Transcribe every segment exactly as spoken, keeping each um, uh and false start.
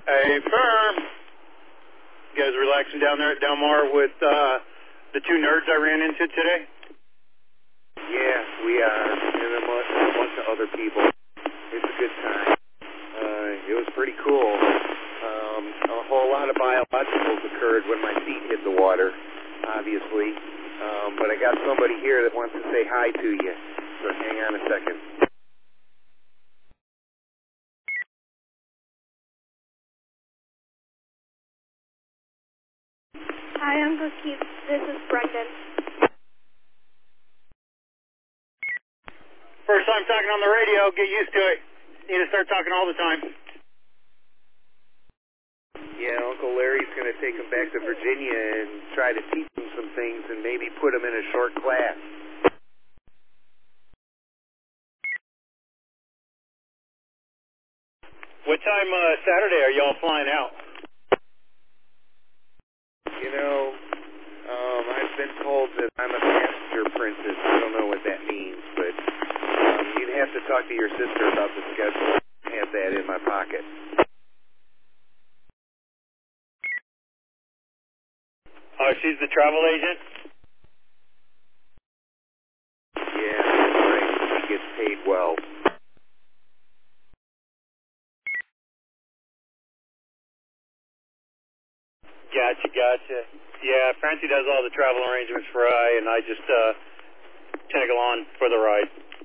Hey, firm. You guys relaxing down there at Del Mar with uh, the two nerds I ran into today? Yeah, we are. And a bunch, a bunch of other people. It's a good time. Uh, it was pretty cool. Um, a whole lot of biologicals occurred when my feet hit the water, obviously. Um, but I got somebody here that wants to say hi to you. So hang on a second. Hi, Uncle Keith. This is Brendan. First time talking on the radio. Get used to it. Need to start talking all the time. Yeah, Uncle Larry's going to take him back to Virginia and try to teach him some things and maybe put him in a short class. What time uh, Saturday are y'all flying out? You know, um, I've been told that I'm a passenger princess. I don't know what that means, but um, you'd have to talk to your sister about the schedule. I have that in my pocket. Oh, she's the travel agent? Yeah, that's right. She gets paid well. Gotcha, gotcha. Yeah, Francie does all the travel arrangements for I, and I just uh, tag along for the ride.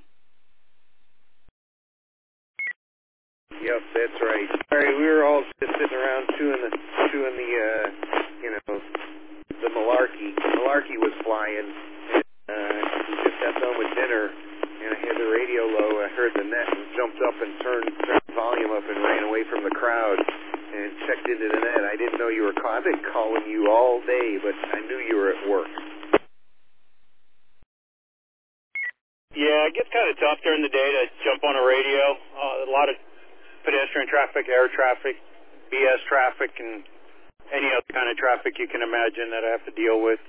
Yep, that's right. All right, we were all just sitting around chewing the, chewing the, uh, you know, the malarkey. The malarkey was flying. And, uh, we just got done with dinner, and I had the radio low. I heard the net and jumped up and turned, turned the volume up and ran away from the crowd and checked into the net. I didn't know you were calling. I've been calling you all day, but I knew you were at work. Yeah, it gets kind of tough during the day to jump on a radio. Uh, a lot of pedestrian traffic, air traffic, B S traffic, and any other kind of traffic you can imagine that I have to deal with.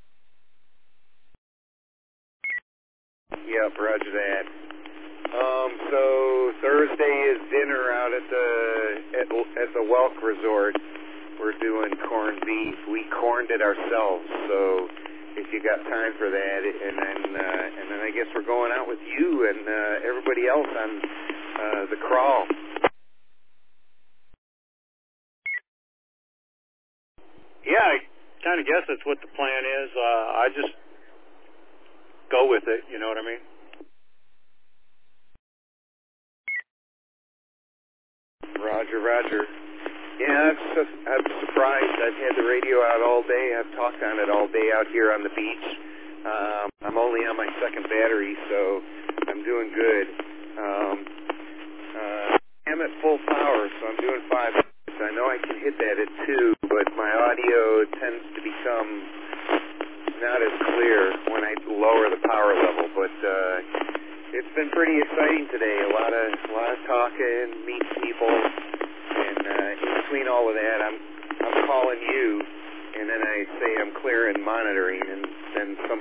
Yep, roger that. Um, so Thursday is dinner out at the at, at the Welk Resort. We're doing corned beef. We corned it ourselves, so if you got time for that, and then uh, and then I guess we're going out with you and uh, everybody else on uh, the crawl. Yeah, I kind of guess that's what the plan is. Uh, I just go with it, you know what I mean? Roger, roger. Yeah, I'm, su- I'm surprised. I've had the radio out all day. I've talked on it all day out here on the beach. Um, I'm only on my second battery, so I'm doing good. Um, uh, I'm at full power, so I'm doing five minutes. I know I can hit that at two, but my audio tends to become not as clear when I lower the power level. But uh, it's been pretty exciting today. A lot of a lot of talking, meeting people, and uh, in between all of that, I'm